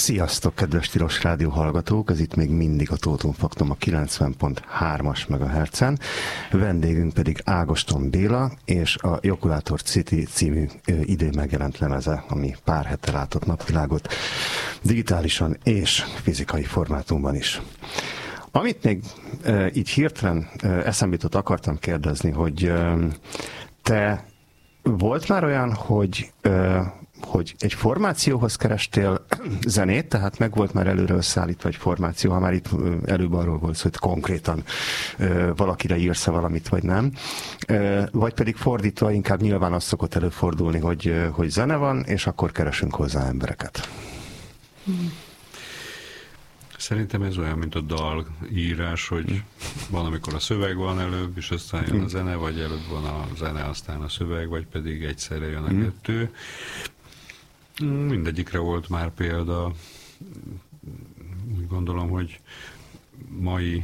Sziasztok, kedves Tilos Rádió hallgatók! Ez itt még mindig a Tóton Faktum a 90.3-as MHz-en. Vendégünk pedig Ágoston Béla és a Jokulátor City című idén megjelent lemeze, ami pár hete látott napvilágot digitálisan és fizikai formátumban is. Amit még így hirtelen eszembe jutott, akartam kérdezni, hogy te volt már olyan, hogy egy formációhoz kerestél zenét, tehát meg volt már előre összeállítva egy formáció, ha már itt előbb arról volt, hogy konkrétan valakire írsz-e valamit, vagy nem. Vagy pedig fordítva, inkább nyilván az szokott előfordulni, hogy zene van, és akkor keresünk hozzá embereket. Szerintem ez olyan, mint a dalírás, hogy van, amikor a szöveg van előbb, és aztán jön a zene, vagy előbb van a zene, aztán a szöveg, vagy pedig egyszerre jön a kettő. Mindegyikre volt már példa. Úgy gondolom, hogy mai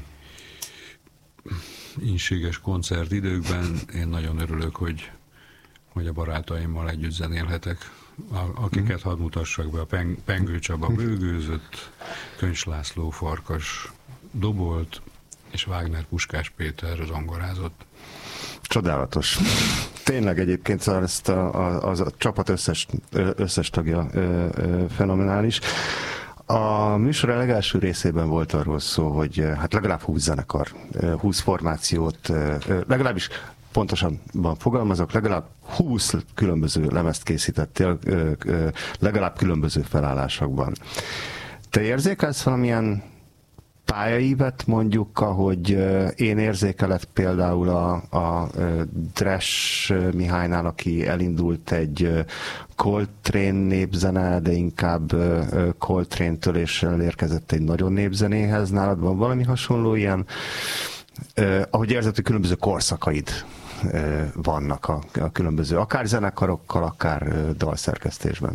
ínséges koncertidőkben én nagyon örülök, hogy a barátaimmal együtt zenélhetek, akiket hadd mutassak be: a Pengő Csaba bőgőzött, Köncs László Farkas dobolt, és Wagner Puskás Péter zongorázott. Csodálatos. Tényleg egyébként ezt a csapat összes tagja fenomenális. A műsor legelső részében volt arról szó, hogy hát legalább 20 zenekar, 20 formációt, legalábbis pontosabban fogalmazok, legalább 20 különböző lemezt készítettél, legalább különböző felállásokban. Te érzékelsz valamilyen pályaívet, mondjuk, ahogy én érzékelek például a Dresch Mihálynál, aki elindult egy Coltrane népzene, de inkább Coltrane-től és elérkezett egy nagyon népzenéhez. Nálad van valami hasonló ilyen, ahogy érzed, hogy különböző korszakaid vannak a különböző, akár zenekarokkal, akár dalszerkesztésben?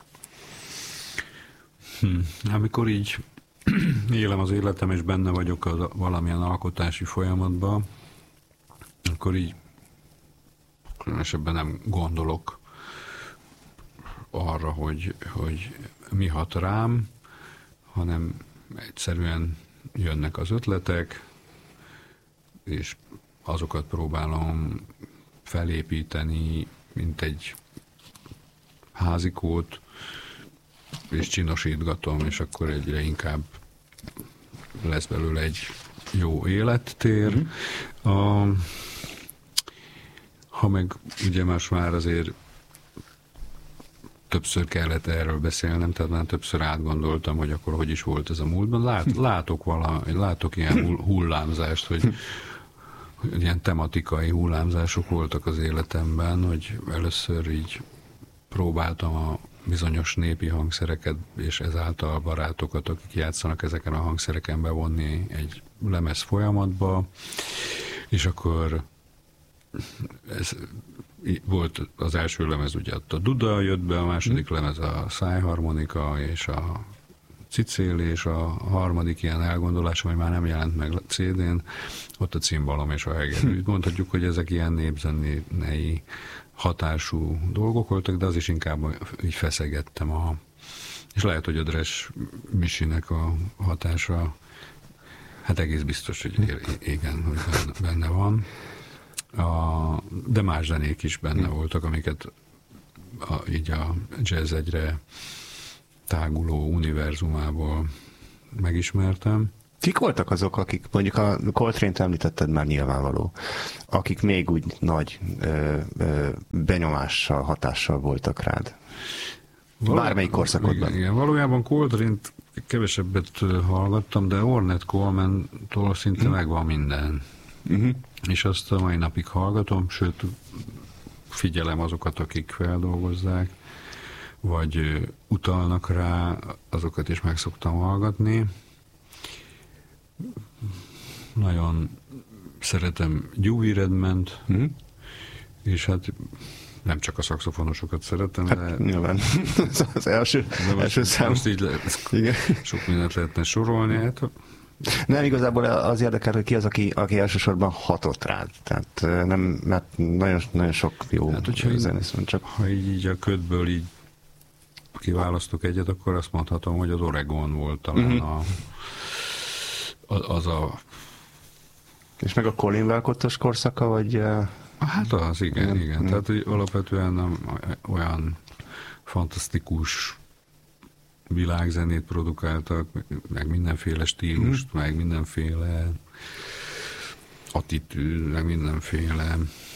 Amikor így élem az életem, és benne vagyok valamilyen alkotási folyamatban, akkor így különösebben nem gondolok arra, hogy mi hat rám, hanem egyszerűen jönnek az ötletek, és azokat próbálom felépíteni, mint egy házikót, és csinosítgatom, és akkor egyre inkább lesz belőle egy jó élettér. Ha meg ugye már azért többször kellett erről beszélnem, tehát már többször átgondoltam, hogy akkor hogy is volt ez a múltban. Látok ilyen hullámzást, hogy ilyen tematikai hullámzások voltak az életemben, hogy először így próbáltam a bizonyos népi hangszereket, és ezáltal barátokat, akik játszanak ezeken a hangszereken, bevonni egy lemez folyamatba, és akkor ez volt az első lemez, ugye a duda jött be, a második lemez a szájharmonika és a cicélés, a harmadik ilyen elgondolás, ami már nem jelent meg CD-n, ott a cimbalom és a hegedű. Mondhatjuk, hogy ezek ilyen népzenei hatású dolgok voltak, de az is inkább így feszegettem. És lehet, hogy a Dresch Misinek a hatása, hát egész biztos, hogy igen, hogy benne van. De más zenék is benne voltak, amiket így a jazz egyre táguló univerzumából megismertem. Kik voltak azok, akik, mondjuk a Coltrane-t említetted már, nyilvánvaló, akik még úgy nagy benyomással, hatással voltak rád? Bármelyik korszakodban. Igen, valójában Coltrane-t kevesebbet hallgattam, de Ornette Coleman-tól szinte megvan minden. És azt a mai napig hallgatom, sőt figyelem azokat, akik feldolgozzák, vagy utalnak rá, azokat is meg szoktam hallgatni. Nagyon szeretem Dewey Redmant, és hát nem csak a szaxofonosokat szeretem, hát, de nyilván az első szám. Most így sok mindent lehetne sorolni. Hát, nem, igazából az érdekel, hogy ki az, aki elsősorban hatott rád. Tehát nem, mert nagyon, nagyon sok jó hát, zenész van, csak... Ha így a ködből így kiválasztok egyet, akkor azt mondhatom, hogy az Oregon volt talán az a... És meg a Colin Walcottos korszaka, vagy... Hát az, igen. Tehát alapvetően nem olyan fantasztikus világzenét produkáltak, meg mindenféle stílust, meg mindenféle attitűd, meg mindenféle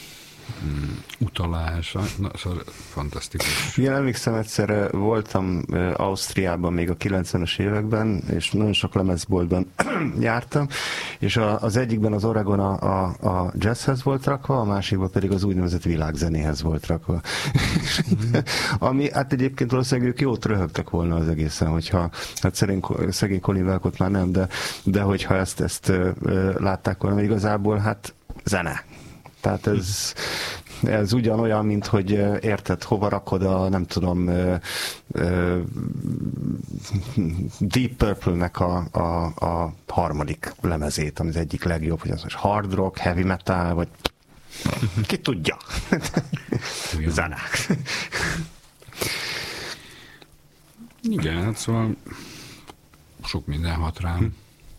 utalás, szóval fantasztikus. Igen, emlékszem, egyszer voltam Ausztriában még a 90-es években, és nagyon sok lemezboltban jártam, és az egyikben az Oregon a jazzhez volt rakva, a másikban pedig az úgynevezett világzenéhez volt rakva. Ami, hát egyébként valószínűleg ők jót röhögtek volna az egészen, hogyha, hát szegény Colin Walcott már nem, de hogyha ezt látták volna, mert igazából hát zene. Tehát ez ugyanolyan, mint hogy érted, hova rakod a, nem tudom, Deep Purple-nek a harmadik lemezét, ami az egyik legjobb, hogy az most hard rock, heavy metal, vagy ki tudja. Zene. Igen, hát szóval sok minden hat rám.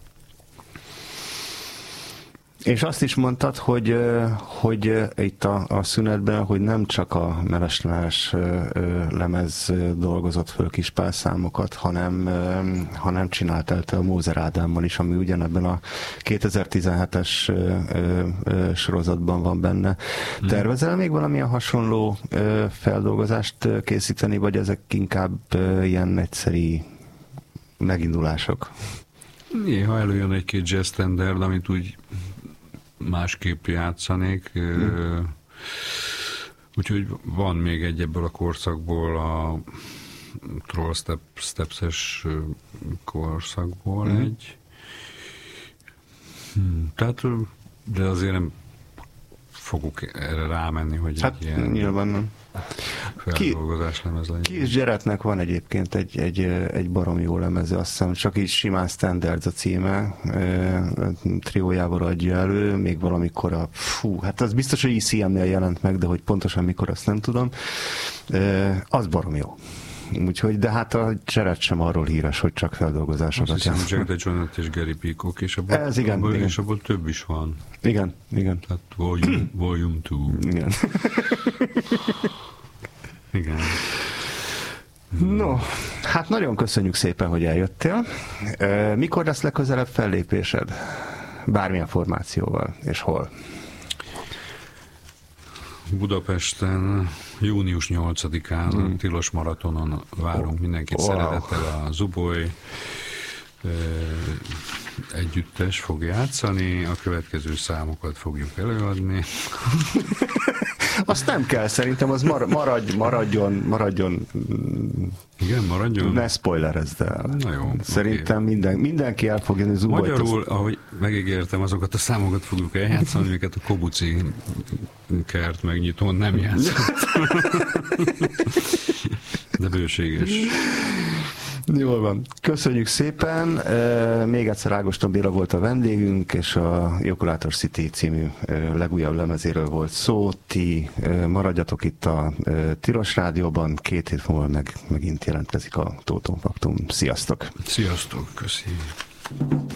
És azt is mondtad, hogy itt a szünetben, hogy nem csak a Meles lemez dolgozott föl Kispál számokat, hanem csináltál te a Mózer Ádámmal is, ami ugyanebben a 2017-es sorozatban van benne. Tervezel még valamilyen hasonló feldolgozást készíteni, vagy ezek inkább ilyen egyszeri megindulások? Néha előjön egy-két jazz standard, amit úgy másképp játszanék. Úgyhogy van még egy ebből a korszakból, a Troll Steps-es korszakból egy. Tehát, de azért nem fogok erre rámenni, hogy hát egy ilyen nyilván nem. Feldolgozás lemez legyen. Kis Jarrettnek van egyébként egy barom jó lemeze, azt hiszem, csak így simán Standards a címe, triójával adja elő, még valamikor hát az biztos, hogy ECM-nél jelent meg, de hogy pontosan mikor, azt nem tudom. Az barom jó. Úgyhogy, de hát a Jarrett sem arról híres, hogy csak feldolgozásokat játszik. Jack DeJohnette és Gary Peacock, és abból több is van. Igen. Tehát volume 2. Igen. Igen. No, hát nagyon köszönjük szépen, hogy eljöttél. Mikor lesz legközelebb fellépésed? Bármilyen formációval, és hol? Budapesten június 8-án Tilos Maratonon várunk mindenkit szeretettel. A Zuboly együttes fog játszani, a következő számokat fogjuk előadni. Azt nem kell, szerintem az maradjon. Igen, maradjon? Ne spoilerezd el. Na jó. Szerintem mindenki el fog jönni Zubolyt. Magyarul, ahogy megígértem, azokat a számokat fogjuk eljátszani, amiket a Kobuci kert megnyitón nem játszott. De bőséges. Jól van. Köszönjük szépen. Még egyszer Ágoston Béla volt a vendégünk, és a Jokulátor City című legújabb lemezéről volt szó. Ti maradjatok itt a Tilos Rádióban, 2 hét múlva megint jelentkezik a Tóton Faktum. Sziasztok! Sziasztok, köszi!